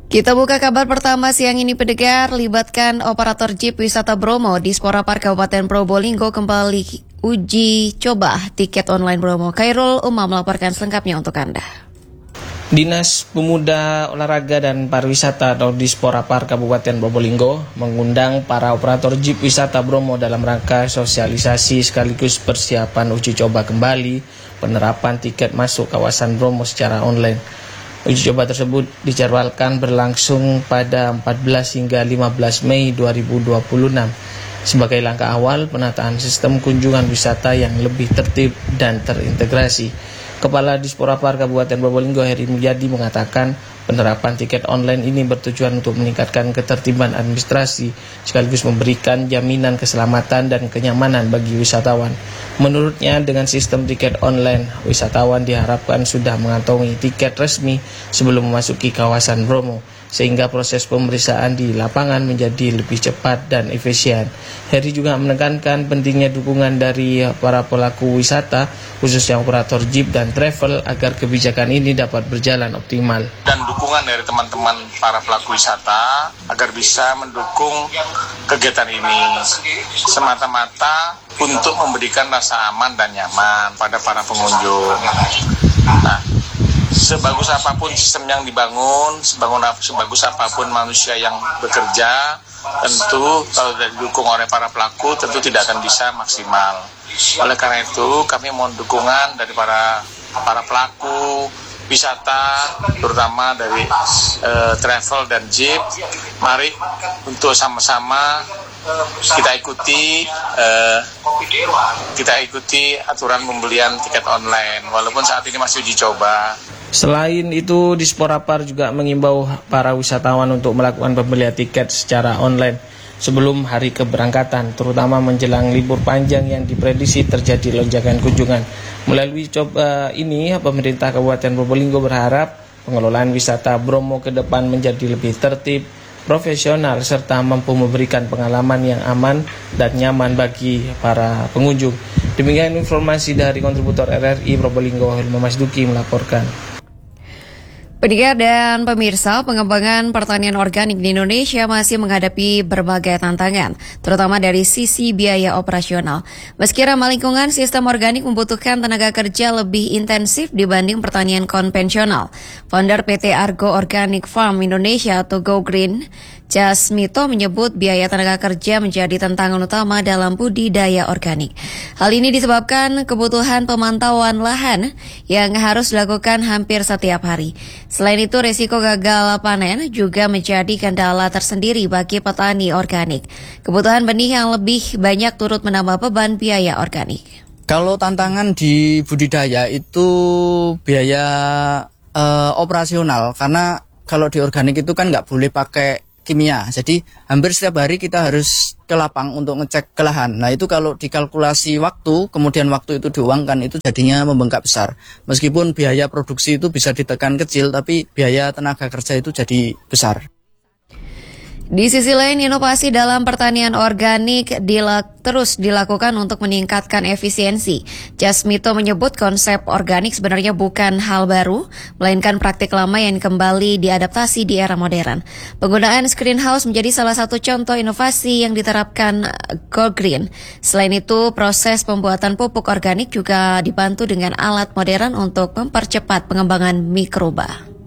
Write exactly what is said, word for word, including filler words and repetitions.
Kita buka kabar pertama siang ini, pendengar. Libatkan operator jeep wisata Bromo di Spora Park Kabupaten Probolinggo kembali uji coba tiket online Bromo. Khairul Umam melaporkan selengkapnya untuk Anda. Dinas Pemuda, Olahraga dan Pariwisata atau Dispora Park Kabupaten Probolinggo mengundang para operator jeep wisata Bromo dalam rangka sosialisasi sekaligus persiapan uji coba kembali penerapan tiket masuk kawasan Bromo secara online. Uji coba tersebut dijadwalkan berlangsung pada empat belas hingga lima belas Mei dua ribu dua puluh enam sebagai langkah awal penataan sistem kunjungan wisata yang lebih tertib dan terintegrasi. Kepala Dispora Park Kabupaten Probolinggo Heri Mulyadi mengatakan penerapan tiket online ini bertujuan untuk meningkatkan ketertiban administrasi sekaligus memberikan jaminan keselamatan dan kenyamanan bagi wisatawan. Menurutnya, dengan sistem tiket online, wisatawan diharapkan sudah mengantongi tiket resmi sebelum memasuki kawasan Bromo, sehingga proses pemeriksaan di lapangan menjadi lebih cepat dan efisien. Heri juga menekankan pentingnya dukungan dari para pelaku wisata, khususnya operator jeep dan travel, agar kebijakan ini dapat berjalan optimal. Dan dukungan dari teman-teman para pelaku wisata agar bisa mendukung kegiatan ini semata-mata untuk memberikan rasa aman dan nyaman pada para pengunjung. Nah, sebagus apapun sistem yang dibangun, sebangun, sebagus apapun manusia yang bekerja, tentu kalau tidak didukung oleh para pelaku tentu tidak akan bisa maksimal. Oleh karena itu kami mohon dukungan dari para para pelaku wisata, terutama dari uh, travel dan jeep. Mari untuk sama-sama kita ikuti uh, kita ikuti aturan pembelian tiket online walaupun saat ini masih uji coba. Selain itu, Dispora Park juga mengimbau para wisatawan untuk melakukan pembelian tiket secara online sebelum hari keberangkatan, terutama menjelang libur panjang yang diprediksi terjadi lonjakan kunjungan. Melalui coba ini, pemerintah Kabupaten Probolinggo berharap pengelolaan wisata Bromo ke depan menjadi lebih tertib, profesional, serta mampu memberikan pengalaman yang aman dan nyaman bagi para pengunjung. Demikian informasi dari kontributor R R I Probolinggo, Hilma Masduki melaporkan. Pendengar dan pemirsa, pengembangan pertanian organik di Indonesia masih menghadapi berbagai tantangan, terutama dari sisi biaya operasional. Meski ramah lingkungan, sistem organik membutuhkan tenaga kerja lebih intensif dibanding pertanian konvensional. Founder P T Argo Organic Farm Indonesia atau Go Green, Jasmito, menyebut biaya tenaga kerja menjadi tantangan utama dalam budidaya organik. Hal ini disebabkan kebutuhan pemantauan lahan yang harus dilakukan hampir setiap hari. Selain itu, risiko gagal panen juga menjadi kendala tersendiri bagi petani organik. Kebutuhan benih yang lebih banyak turut menambah beban biaya organik. Kalau tantangan di budidaya itu biaya uh, operasional, karena kalau di organik itu kan nggak boleh pakai kimia. Jadi hampir setiap hari kita harus ke lapang untuk ngecek ke lahan. Nah itu kalau dikalkulasi waktu, kemudian waktu itu diuangkan, itu jadinya membengkak besar. Meskipun biaya produksi itu bisa ditekan kecil, tapi biaya tenaga kerja itu jadi besar. Di sisi lain, inovasi dalam pertanian organik dilak, terus dilakukan untuk meningkatkan efisiensi. Jasmito menyebut konsep organik sebenarnya bukan hal baru, melainkan praktik lama yang kembali diadaptasi di era modern. Penggunaan greenhouse menjadi salah satu contoh inovasi yang diterapkan Go Green. Selain itu, proses pembuatan pupuk organik juga dibantu dengan alat modern untuk mempercepat pengembangan mikroba.